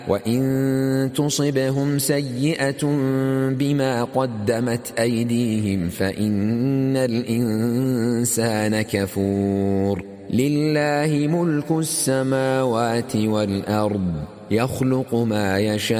وإن تصبهم سيئة بما قدمت أيديهم فإن الإنسان كفور. لله ملك السماوات والأرض يخلق ما يشاء